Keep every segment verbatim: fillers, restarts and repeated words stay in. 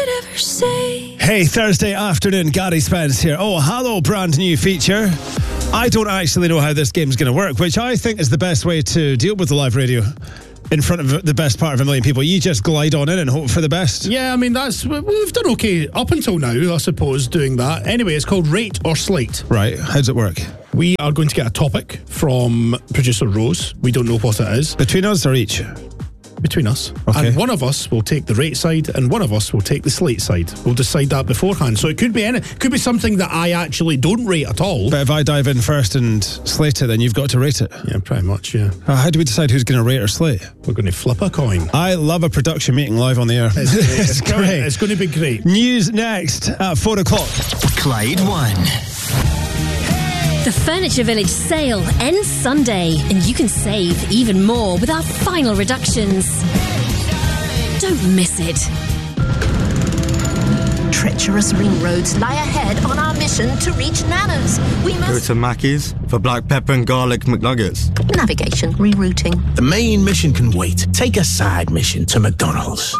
could ever say. Hey, Thursday afternoon, Gary Spence here. Oh, hello, brand new feature. I don't actually know how this game's going to work, which I think is the best way to deal with the live radio in front of the best part of a million people. You just glide on in and hope for the best. Yeah, I mean, that's we've done okay up until now, I suppose, doing that. Anyway, it's called Rate or Slate. Right, how does it work? We are going to get a topic from producer Rose. We don't know what it is. Between us or each? Between us. Okay. And one of us will take the rate side and one of us will take the slate side. We'll decide that beforehand. So it could be any, could be something that I actually don't rate at all. But if I dive in first and slate it, then you've got to rate it. Yeah, pretty much, yeah. Uh, how do we decide who's going to rate or slate? We're going to flip a coin. I love a production meeting live on the air. It's, it's, it's great. great. It's going to be great. News next at four o'clock. Clyde One. The Furniture Village sale ends Sunday, and you can save even more with our final reductions. Don't miss it. Treacherous ring roads lie ahead on our mission to reach Nana's. We Go must... to Mackey's for black pepper and garlic McNuggets. Navigation, rerouting. The main mission can wait. Take a side mission to McDonald's.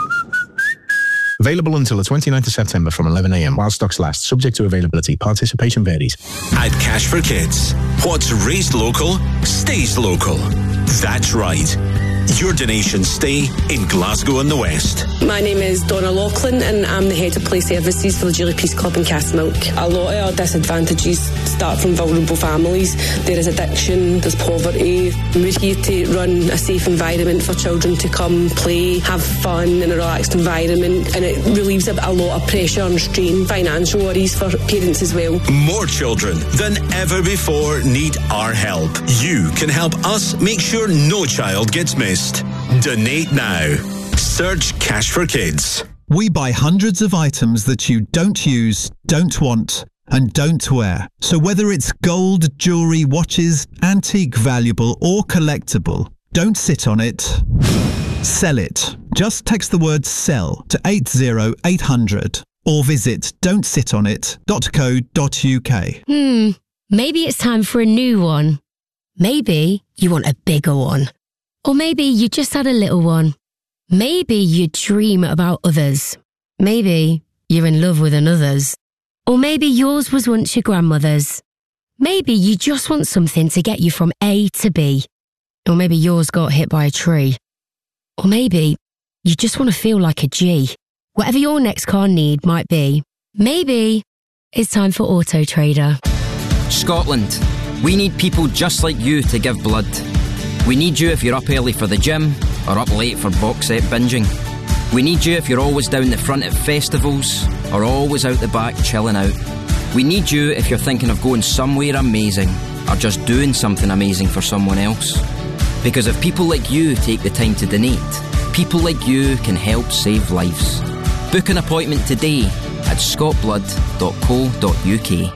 Available until the twenty-ninth of September from eleven a.m. while stocks last, subject to availability. Participation varies. At Cash for Kids, what's raised local stays local. That's right. Your donations stay in Glasgow and the West. My name is Donna Laughlin and I'm the head of play services for the Julie Peace Club in Castlemilk. A lot of our disadvantages start from vulnerable families. There is addiction, there's poverty. We're here to run a safe environment for children to come, play, have fun in a relaxed environment, and it relieves a, a lot of pressure and strain, financial worries for parents as well. More children than ever before need our help. You can help us make sure no child gets missed. Donate now. Search Cash for Kids. We buy hundreds of items that you don't use, don't want, and don't wear. So whether it's gold, jewellery, watches, antique, valuable, or collectible, don't sit on it. Sell it. Just text the word SELL to eight zero eight hundred or visit don't sit on it dot co dot uk. Hmm, maybe it's time for a new one. Maybe you want a bigger one. Or maybe you just had a little one. Maybe you dream about others. Maybe you're in love with another's. Or maybe yours was once your grandmother's. Maybe you just want something to get you from A to B. Or maybe yours got hit by a tree. Or maybe you just want to feel like a G. Whatever your next car need might be, maybe it's time for Auto Trader. Scotland. We need people just like you to give blood. We need you if you're up early for the gym or up late for box set binging. We need you if you're always down the front at festivals or always out the back chilling out. We need you if you're thinking of going somewhere amazing or just doing something amazing for someone else. Because if people like you take the time to donate, people like you can help save lives. Book an appointment today at scott blood dot co dot uk.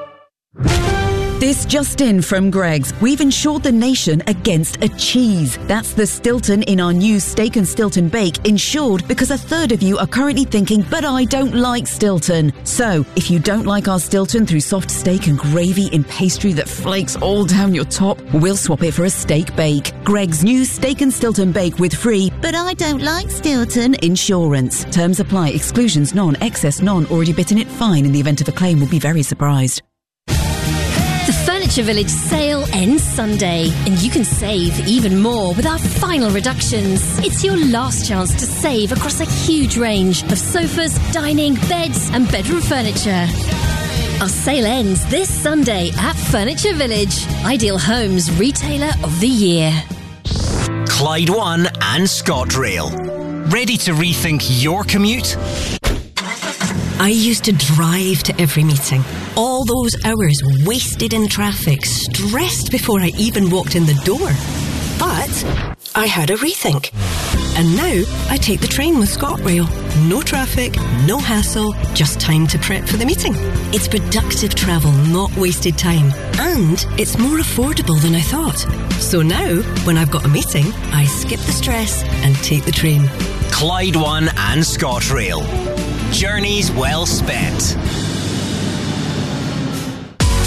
This just in from Greggs. We've insured the nation against a cheese. That's the Stilton in our new Steak and Stilton Bake, insured because a third of you are currently thinking, but I don't like Stilton. So, if you don't like our Stilton through soft steak and gravy in pastry that flakes all down your top, we'll swap it for a steak bake. Greggs' new Steak and Stilton Bake with free, but I don't like Stilton insurance. Terms apply. Exclusions none. Excess none. Already bitten it fine. In the event of a claim, will be very surprised. The Furniture Village sale ends Sunday, and you can save even more with our final reductions. It's your last chance to save across a huge range of sofas, dining, beds, and bedroom furniture. Our sale ends this Sunday at Furniture Village, Ideal Homes Retailer of the Year. Clyde One and ScotRail. Ready to rethink your commute? I used to drive to every meeting. All those hours wasted in traffic, stressed before I even walked in the door. But I had a rethink. And now I take the train with ScotRail. No traffic, no hassle, just time to prep for the meeting. It's productive travel, not wasted time. And it's more affordable than I thought. So now, when I've got a meeting, I skip the stress and take the train. Clyde One and ScotRail. Journeys well spent.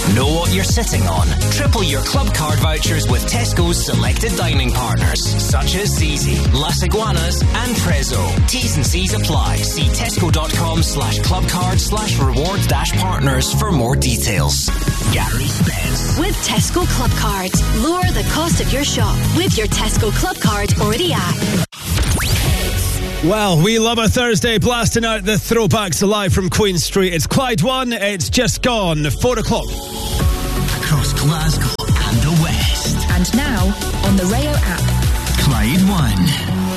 Know what you're sitting on? Triple your club card vouchers with Tesco's selected dining partners, such as Zizi, Las Iguanas and Prezzo. T's and C's apply. See tesco.com slash clubcard slash reward dash partners for more details. Gary Spence. With Tesco Club Cards, lower the cost of your shop with your Tesco Club Card or the app. Well, we love a Thursday, blasting out the throwbacks live from Queen Street. It's Clyde One, it's just gone, four o'clock. Across Glasgow and the West. And now, on the Rayo app. Clyde One.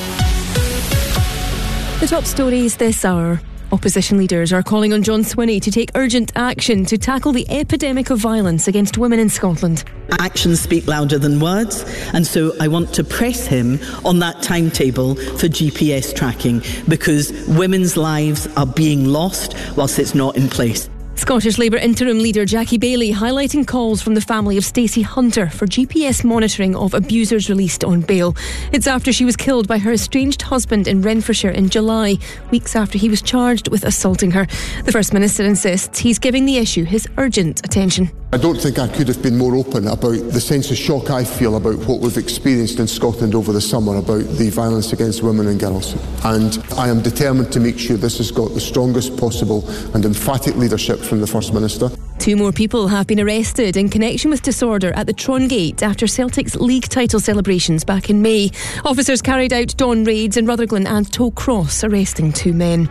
The top stories this hour. Opposition leaders are calling on John Swinney to take urgent action to tackle the epidemic of violence against women in Scotland. Actions speak louder than words, and so I want to press him on that timetable for G P S tracking, because women's lives are being lost whilst it's not in place. Scottish Labour interim leader Jackie Baillie highlighting calls from the family of Stacey Hunter for G P S monitoring of abusers released on bail. It's after she was killed by her estranged husband in Renfrewshire in July, weeks after he was charged with assaulting her. The First Minister insists he's giving the issue his urgent attention. I don't think I could have been more open about the sense of shock I feel about what we've experienced in Scotland over the summer about the violence against women and girls. And I am determined to make sure this has got the strongest possible and emphatic leadership from the First Minister. Two more people have been arrested in connection with disorder at the Trongate after Celtic's league title celebrations back in May. Officers carried out dawn raids in Rutherglen and Tollcross, arresting two men.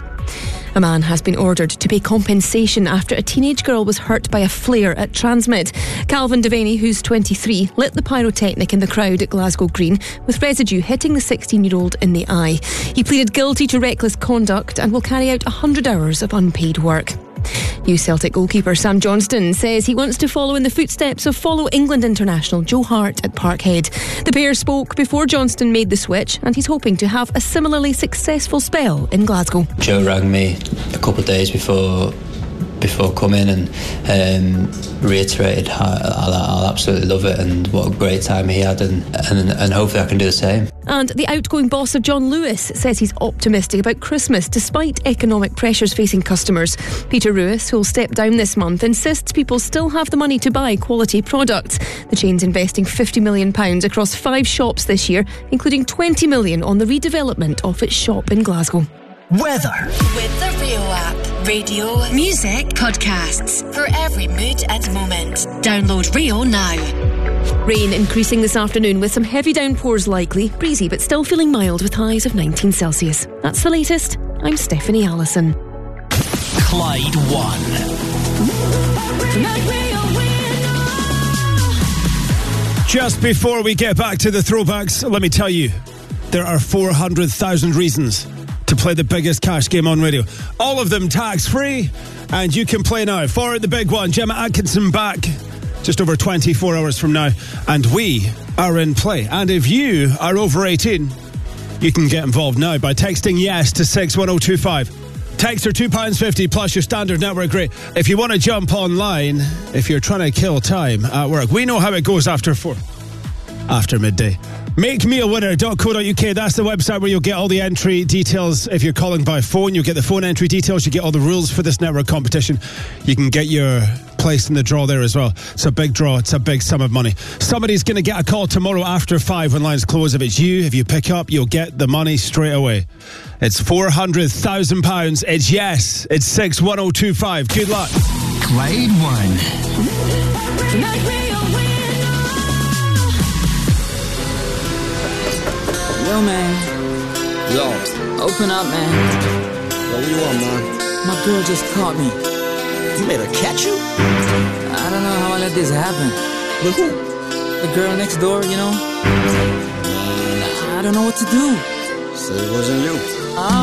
A man has been ordered to pay compensation after a teenage girl was hurt by a flare at Transmit. Calvin Devaney, who's twenty-three, lit the pyrotechnic in the crowd at Glasgow Green, with residue hitting the sixteen-year-old in the eye. He pleaded guilty to reckless conduct and will carry out one hundred hours of unpaid work. New Celtic goalkeeper Sam Johnston says he wants to follow in the footsteps of fellow England international Joe Hart at Parkhead. The pair spoke before Johnston made the switch, and he's hoping to have a similarly successful spell in Glasgow. Joe rang me a couple of days before before coming and um, reiterated how I'll, I'll absolutely love it and what a great time he had, and, and, and hopefully I can do the same. And the outgoing boss of John Lewis says he's optimistic about Christmas despite economic pressures facing customers. Peter Ruiz, who'll step down this month, insists people still have the money to buy quality products. The chain's investing fifty million pounds across five shops this year, including twenty million pounds on the redevelopment of its shop in Glasgow. Weather. With the Rayo app. Radio, music, podcasts. For every mood and moment. Download Rayo now. Rain increasing this afternoon with some heavy downpours likely. Breezy but still feeling mild with highs of nineteen Celsius. That's the latest. I'm Stephanie Allison. Clyde One. Just before we get back to the throwbacks, let me tell you, there are four hundred thousand reasons to play the biggest cash game on radio. All of them tax-free, and you can play now. For the big one, Gemma Atkinson back just over twenty-four hours from now, and we are in play. And if you are over eighteen, you can get involved now by texting yes to six one oh two five. Text are two pounds fifty plus your standard network rate. If you want to jump online, if you're trying to kill time at work, we know how it goes after four, after midday. make me a winner dot co dot uk. That's the website where you'll get all the entry details. If you're calling by phone, you'll get the phone entry details. You get all the rules for this network competition. You can get your place in the draw there as well. It's a big draw. It's a big sum of money. Somebody's going to get a call tomorrow after five when lines close. If it's you, if you pick up, you'll get the money straight away. It's four hundred thousand pounds. It's yes. It's six one oh two five. Good luck. Clyde One. Yo, man. Yo. Open up, man. Yo, what you want, man? My girl just caught me. You made her catch you? I don't know how I let this happen. With who? The girl next door, you know? Man. I don't know what to do. So it wasn't you. Uh,